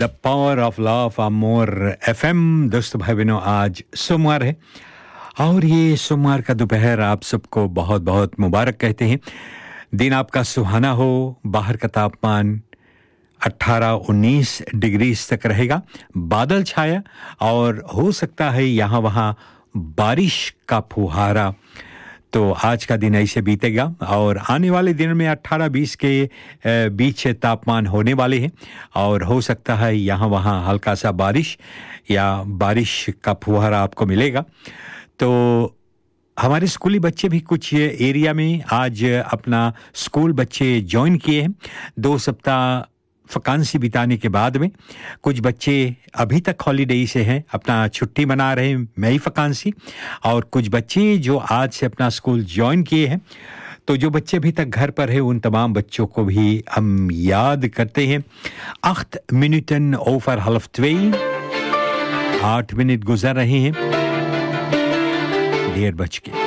The power of love अमोर FM. दोस्तों भाई बहनों, आज सोमवार है और ये सोमवार का दोपहर आप सबको बहुत बहुत मुबारक कहते हैं। दिन आपका सुहाना हो। बाहर का तापमान 18-19 डिग्री तक रहेगा, बादल छाया और हो सकता है यहाँ वहाँ बारिश का फुहारा। तो आज का दिन ऐसे बीतेगा और आने वाले दिन में 18-20 के बीच तापमान होने वाले हैं और हो सकता है यहाँ वहाँ हल्का सा बारिश या बारिश का फुहारा आपको मिलेगा। तो हमारे स्कूली बच्चे भी कुछ एरिया में आज अपना स्कूल बच्चे ज्वाइन किए हैं। 2 सप्ताह वैकेंसी बिताने के बाद में कुछ बच्चे अभी तक हॉलीडे से हैं, अपना छुट्टी मना रहे हैं, मई वैकेंसी। और कुछ बच्चे जो आज से अपना स्कूल ज्वाइन किए हैं। तो जो बच्चे अभी तक घर पर हैं उन तमाम बच्चों को भी हम याद करते हैं। 8 मिनटन ओवर हाफ 2, 8 मिनट गुजर रहे हैं 1:30 बज के।